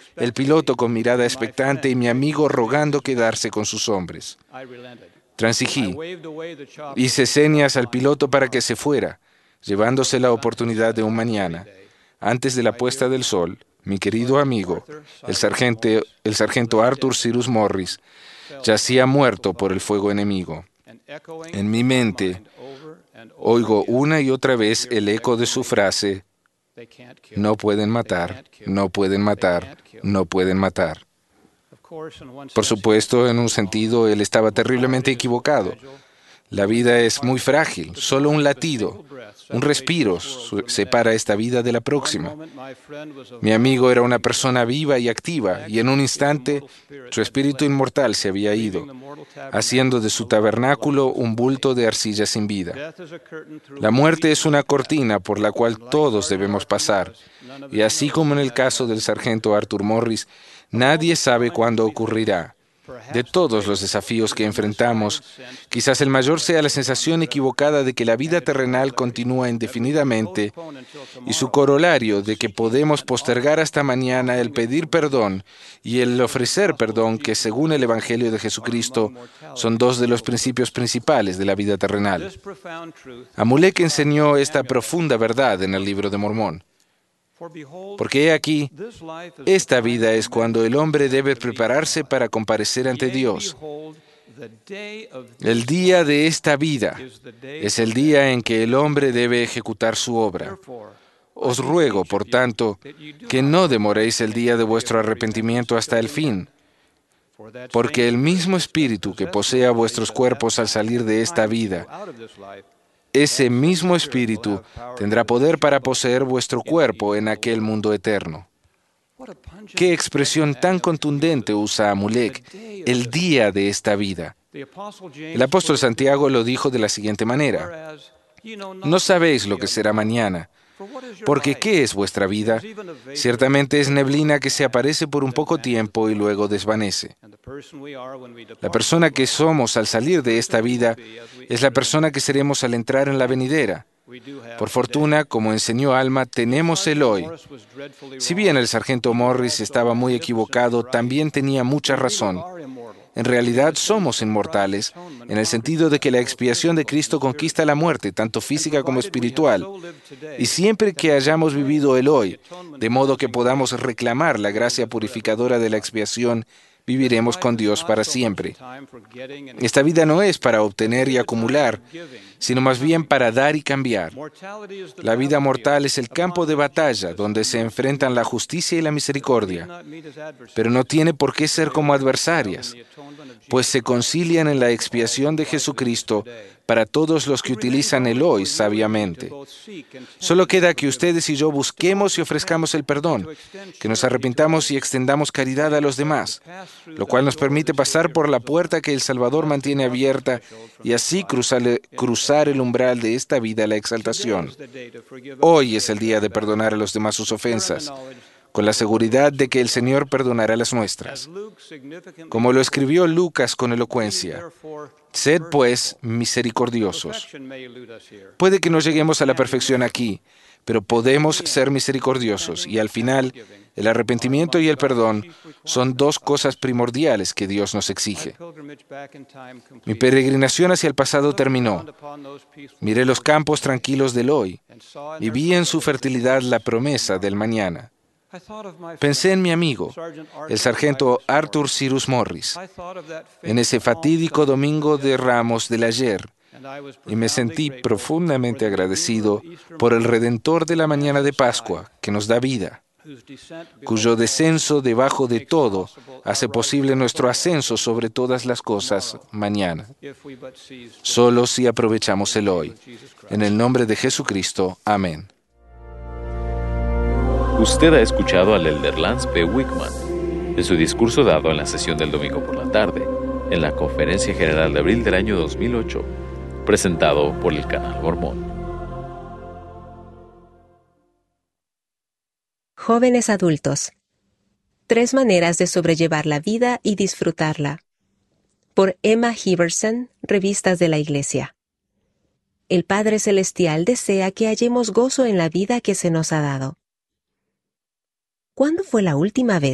el piloto con mirada expectante y mi amigo rogando quedarse con sus hombres. Transigí. Hice señas al piloto para que se fuera, llevándose la oportunidad de un mañana. Antes de la puesta del sol, mi querido amigo, el sargento Arthur Cyrus Morris, yacía muerto por el fuego enemigo. En mi mente, oigo una y otra vez el eco de su frase: no pueden matar, no pueden matar, no pueden matar. Por supuesto, en un sentido, él estaba terriblemente equivocado. La vida es muy frágil, solo un latido, un respiro separa esta vida de la próxima. Mi amigo era una persona viva y activa, y en un instante su espíritu inmortal se había ido, haciendo de su tabernáculo un bulto de arcilla sin vida. La muerte es una cortina por la cual todos debemos pasar, y así como en el caso del sargento Arthur Morris, nadie sabe cuándo ocurrirá. De todos los desafíos que enfrentamos, quizás el mayor sea la sensación equivocada de que la vida terrenal continúa indefinidamente y su corolario de que podemos postergar hasta mañana el pedir perdón y el ofrecer perdón, que según el Evangelio de Jesucristo son dos de los principios principales de la vida terrenal. Amulek enseñó esta profunda verdad en el Libro de Mormón. Porque he aquí, esta vida es cuando el hombre debe prepararse para comparecer ante Dios. El día de esta vida es el día en que el hombre debe ejecutar su obra. Os ruego, por tanto, que no demoréis el día de vuestro arrepentimiento hasta el fin, porque el mismo Espíritu que posea vuestros cuerpos al salir de esta vida, ese mismo Espíritu tendrá poder para poseer vuestro cuerpo en aquel mundo eterno. ¿Qué expresión tan contundente usa Amulek? El día de esta vida. El apóstol Santiago lo dijo de la siguiente manera: no sabéis lo que será mañana, porque ¿qué es vuestra vida? Ciertamente es neblina que se aparece por un poco tiempo y luego desvanece. La persona que somos al salir de esta vida es la persona que seremos al entrar en la venidera. Por fortuna, como enseñó Alma, tenemos el hoy. Si bien el sargento Morris estaba muy equivocado, también tenía mucha razón. En realidad somos inmortales, en el sentido de que la expiación de Cristo conquista la muerte, tanto física como espiritual. Y siempre que hayamos vivido el hoy, de modo que podamos reclamar la gracia purificadora de la expiación, viviremos con Dios para siempre. Esta vida no es para obtener y acumular, sino más bien para dar y cambiar. La vida mortal es el campo de batalla donde se enfrentan la justicia y la misericordia, pero no tiene por qué ser como adversarias, pues se concilian en la expiación de Jesucristo para todos los que utilizan el hoy sabiamente. Solo queda que ustedes y yo busquemos y ofrezcamos el perdón, que nos arrepintamos y extendamos caridad a los demás, lo cual nos permite pasar por la puerta que el Salvador mantiene abierta y así cruzar el umbral de esta vida a la exaltación. Hoy es el día de perdonar a los demás sus ofensas, con la seguridad de que el Señor perdonará las nuestras. Como lo escribió Lucas con elocuencia: sed pues misericordiosos. Puede que no lleguemos a la perfección aquí, pero podemos ser misericordiosos, y al final, el arrepentimiento y el perdón son dos cosas primordiales que Dios nos exige. Mi peregrinación hacia el pasado terminó. Miré los campos tranquilos del hoy y vi en su fertilidad la promesa del mañana. Pensé en mi amigo, el sargento Arthur Cyrus Morris, en ese fatídico domingo de Ramos del ayer, y me sentí profundamente agradecido por el Redentor de la mañana de Pascua, que nos da vida, cuyo descenso debajo de todo hace posible nuestro ascenso sobre todas las cosas mañana. Solo si aprovechamos el hoy. En el nombre de Jesucristo. Amén. Usted ha escuchado al elder Lance P. Wickman, de su discurso dado en la sesión del domingo por la tarde, en la Conferencia General de abril del año 2008, presentado por el Canal Mormón. Jóvenes adultos. 3 maneras de sobrellevar la vida y disfrutarla. Por Emma Heverson, Revistas de la Iglesia. El Padre Celestial desea que hallemos gozo en la vida que se nos ha dado. ¿Cuándo fue la última vez